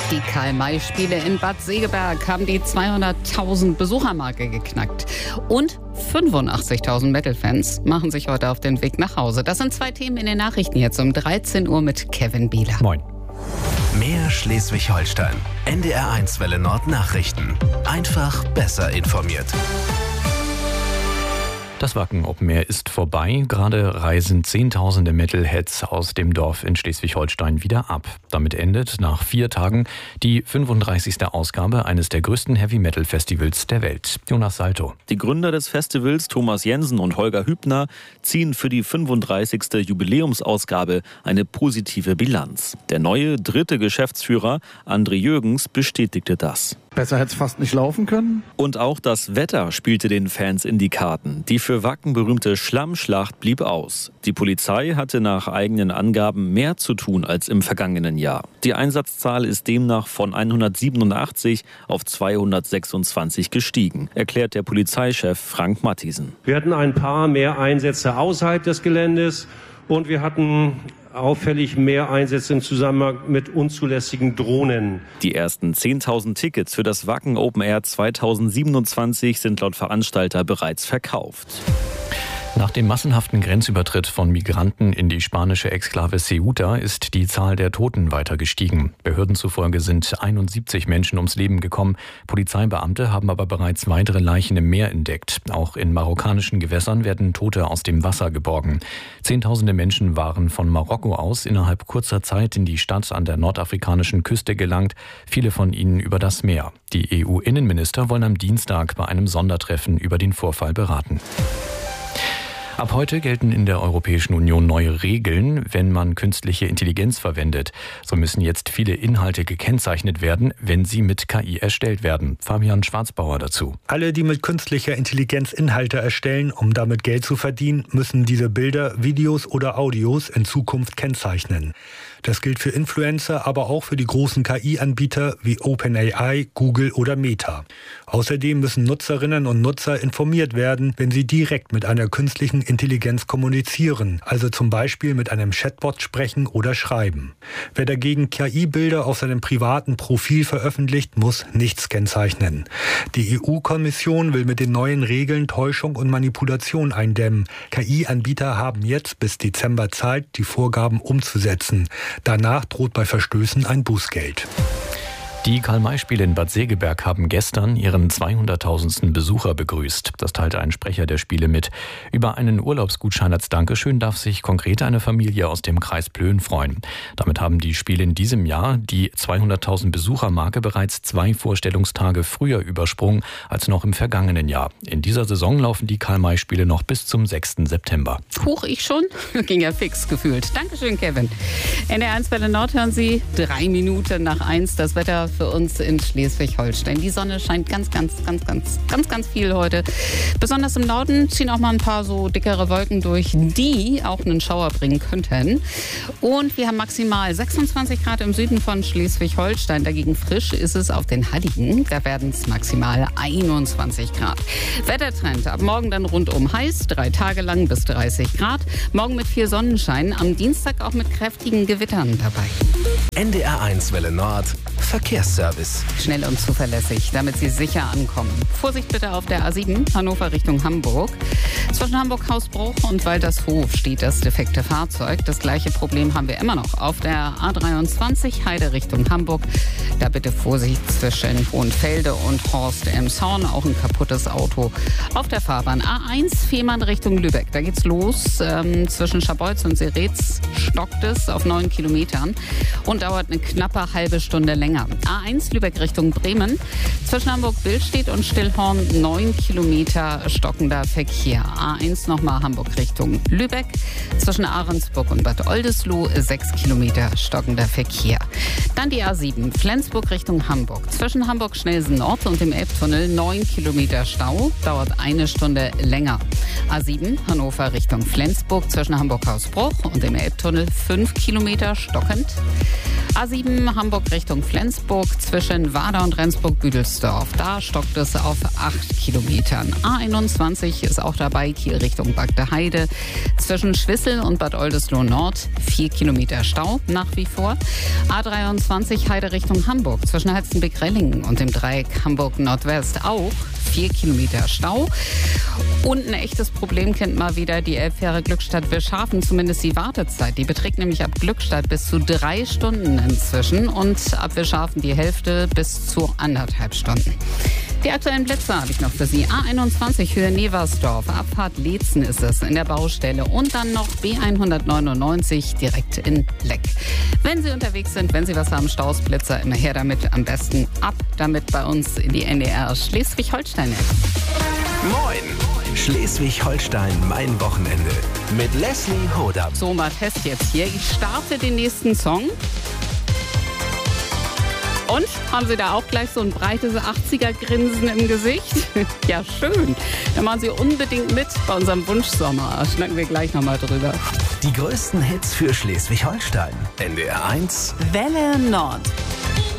Die Karl-May-Spiele in Bad Segeberg haben die 200.000 Besuchermarke geknackt. Und 85.000 Metal-Fans machen sich heute auf den Weg nach Hause. Das sind 2 Themen in den Nachrichten jetzt um 13 Uhr mit Kevin Bieler. Moin. Mehr Schleswig-Holstein. NDR1 Welle Nord Nachrichten. Einfach besser informiert. Das Wacken Open Air ist vorbei. Gerade reisen Zehntausende Metalheads aus dem Dorf in Schleswig-Holstein wieder ab. Damit endet nach 4 Tagen die 35. Ausgabe eines der größten Heavy-Metal-Festivals der Welt. Jonas Salto. Die Gründer des Festivals, Thomas Jensen und Holger Hübner, ziehen für die 35. Jubiläumsausgabe eine positive Bilanz. Der neue 3. Geschäftsführer, André Jürgens, bestätigte das. Besser hätte es fast nicht laufen können. Und auch das Wetter spielte den Fans in die Karten. Die für Wacken berühmte Schlammschlacht blieb aus. Die Polizei hatte nach eigenen Angaben mehr zu tun als im vergangenen Jahr. Die Einsatzzahl ist demnach von 187 auf 226 gestiegen, erklärt der Polizeichef Frank Matthiesen. Wir hatten ein paar mehr Einsätze außerhalb des Geländes und wir hatten auffällig mehr Einsätze im Zusammenhang mit unzulässigen Drohnen. Die ersten 10.000 Tickets für das Wacken Open Air 2027 sind laut Veranstalter bereits verkauft. Nach dem massenhaften Grenzübertritt von Migranten in die spanische Exklave Ceuta ist die Zahl der Toten weiter gestiegen. Behörden zufolge sind 71 Menschen ums Leben gekommen. Polizeibeamte haben aber bereits weitere Leichen im Meer entdeckt. Auch in marokkanischen Gewässern werden Tote aus dem Wasser geborgen. Zehntausende Menschen waren von Marokko aus innerhalb kurzer Zeit in die Stadt an der nordafrikanischen Küste gelangt, viele von ihnen über das Meer. Die EU-Innenminister wollen am Dienstag bei einem Sondertreffen über den Vorfall beraten. Ab heute gelten in der Europäischen Union neue Regeln, wenn man künstliche Intelligenz verwendet. So müssen jetzt viele Inhalte gekennzeichnet werden, wenn sie mit KI erstellt werden. Fabian Schwarzbauer dazu. Alle, die mit künstlicher Intelligenz Inhalte erstellen, um damit Geld zu verdienen, müssen diese Bilder, Videos oder Audios in Zukunft kennzeichnen. Das gilt für Influencer, aber auch für die großen KI-Anbieter wie OpenAI, Google oder Meta. Außerdem müssen Nutzerinnen und Nutzer informiert werden, wenn sie direkt mit einer künstlichen Intelligenz kommunizieren, also zum Beispiel mit einem Chatbot sprechen oder schreiben. Wer dagegen KI-Bilder auf seinem privaten Profil veröffentlicht, muss nichts kennzeichnen. Die EU-Kommission will mit den neuen Regeln Täuschung und Manipulation eindämmen. KI-Anbieter haben jetzt bis Dezember Zeit, die Vorgaben umzusetzen. Danach droht bei Verstößen ein Bußgeld. Die Karl-May-Spiele in Bad Segeberg haben gestern ihren 200.000. Besucher begrüßt. Das teilte ein Sprecher der Spiele mit. Über einen Urlaubsgutschein als Dankeschön darf sich konkret eine Familie aus dem Kreis Plön freuen. Damit haben die Spiele in diesem Jahr die 200.000 Besuchermarke bereits 2 Vorstellungstage früher übersprungen als noch im vergangenen Jahr. In dieser Saison laufen die Karl-May-Spiele noch bis zum 6. September. Huch, ich schon? Ging ja fix gefühlt. Dankeschön, Kevin. NDR1 Welle Nord hören Sie 3 Minuten nach 1. Das Wetter für uns in Schleswig-Holstein. Die Sonne scheint ganz viel heute. Besonders im Norden ziehen auch mal ein paar so dickere Wolken durch, die auch einen Schauer bringen könnten. Und wir haben maximal 26 Grad im Süden von Schleswig-Holstein. Dagegen frisch ist es auf den Halligen. Da werden es maximal 21 Grad. Wettertrend ab morgen dann rundum heiß, 3 Tage lang bis 30 Grad. Morgen mit viel Sonnenschein, am Dienstag auch mit kräftigen Gewittern dabei. NDR1 Welle Nord Verkehrsservice. Schnell und zuverlässig, damit Sie sicher ankommen. Vorsicht bitte auf der A7, Hannover Richtung Hamburg. Zwischen Hamburg-Hausbruch und Waltershof steht das defekte Fahrzeug. Das gleiche Problem haben wir immer noch auf der A23, Heide Richtung Hamburg. Da bitte Vorsicht zwischen Hohenfelde und Horst-Elmshorn. Auch ein kaputtes Auto auf der Fahrbahn. A1, Fehmarn Richtung Lübeck. Da geht's los. Zwischen Scharbeutz und Seretz stockt es auf 9 Kilometern und dauert eine knappe halbe Stunde länger. A1 Lübeck Richtung Bremen. Zwischen Hamburg-Billstedt und Stillhorn 9 Kilometer stockender Verkehr. A1 nochmal Hamburg Richtung Lübeck. Zwischen Ahrensburg und Bad Oldesloe 6 Kilometer stockender Verkehr. Dann die A7 Flensburg Richtung Hamburg. Zwischen Hamburg-Schnelsen Nord und dem Elbtunnel 9 Kilometer Stau. Dauert 1 Stunde länger. A7 Hannover Richtung Flensburg. Zwischen Hamburg-Hausbruch und dem Elbtunnel 5 Kilometer stockend. A7 Hamburg Richtung Flensburg. Flensburg zwischen Wader und Rendsburg-Büdelsdorf. Da stockt es auf 8 Kilometern. A21 ist auch dabei, Kiel Richtung Bagdeheide. Zwischen Schwissel und Bad Oldesloe Nord 4 Kilometer Stau nach wie vor. A23 Heide Richtung Hamburg zwischen Halstenbek-Rellingen und dem Dreieck Hamburg-Nordwest auch 4 Kilometer Stau. Und ein echtes Problem kennt mal wieder die Elbfähre Glückstadt-Wilschafen, zumindest die Wartezeit. Die beträgt nämlich ab Glückstadt bis zu 3 Stunden inzwischen und ab Wilschafen die Hälfte bis zu 1,5 Stunden. Die aktuellen Plätze habe ich noch für Sie. A21 Höhe Neversdorf, Abfahrt Leetzen ist es in der Baustelle und dann noch B199 direkt in Leck. Wenn Sie unterwegs sind, wenn Sie was haben, Stausblitzer, immer her damit, am besten ab damit bei uns in die NDR Schleswig-Holstein. Moin! Schleswig-Holstein, mein Wochenende. Mit Leslie Hodam. So, mal Test jetzt hier. Ich starte den nächsten Song. Und haben Sie da auch gleich so ein breites 80er-Grinsen im Gesicht? Ja, schön. Dann machen Sie unbedingt mit bei unserem Wunschsommer. Schnacken wir gleich nochmal drüber. Die größten Hits für Schleswig-Holstein. NDR 1 Welle Nord.